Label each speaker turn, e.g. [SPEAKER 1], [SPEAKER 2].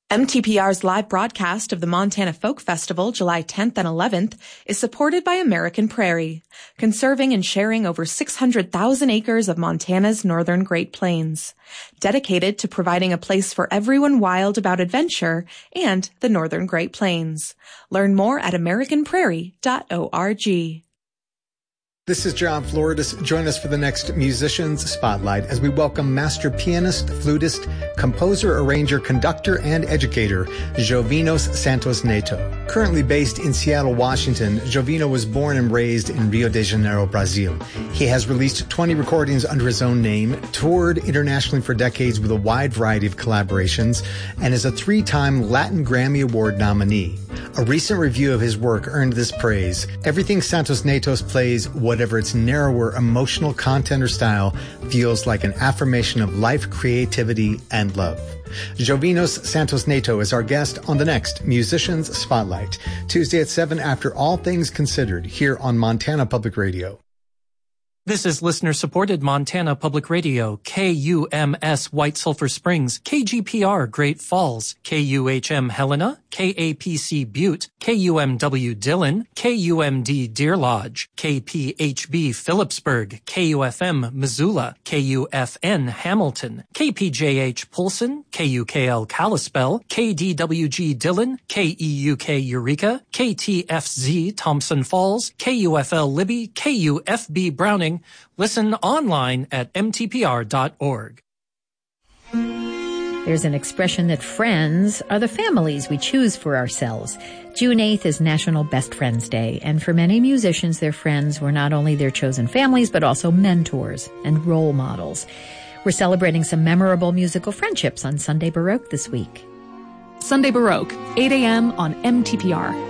[SPEAKER 1] MTPR's live broadcast of the Montana Folk Festival, July 10th and 11th, is supported by American Prairie, conserving and sharing over 600,000 acres of Montana's northern Great Plains, dedicated to providing a place for everyone wild about adventure and the northern Great Plains. Learn more at americanprairie.org.
[SPEAKER 2] This is John Floridas. Join us for the next Musicians Spotlight as we welcome master pianist, flutist, composer, arranger, conductor, and educator, Jovinos Santos Neto. Currently based in Seattle, Washington, Jovino was born and raised in Rio de Janeiro, Brazil. He has released 20 recordings under his own name, toured internationally for decades with a wide variety of collaborations, and is a 3-time Latin Grammy Award nominee. A recent review of his work earned this praise. Everything Santos Neto plays, whatever its narrower emotional content or style, feels like an affirmation of life, creativity, and love. Jovinos Santos Neto is our guest on the next Musicians Spotlight, Tuesday at 7 after All Things Considered, here on Montana Public Radio.
[SPEAKER 3] This is listener-supported Montana Public Radio, KUMS White Sulphur Springs, KGPR Great Falls, KUHM Helena, KAPC Butte, KUMW Dillon, KUMD Deer Lodge, KPHB Phillipsburg, KUFM Missoula, KUFN Hamilton, KPJH Polson, KUKL Kalispell, KDWG Dillon, KEUK Eureka, KTFZ Thompson Falls, KUFL Libby, KUFB Browning. Listen online at mtpr.org.
[SPEAKER 4] There's an expression that friends are the families we choose for ourselves. June 8th is National Best Friends Day, and for many musicians, their friends were not only their chosen families, but also mentors and role models. We're celebrating some memorable musical friendships on Sunday Baroque this week.
[SPEAKER 5] Sunday Baroque, 8 a.m. on MTPR.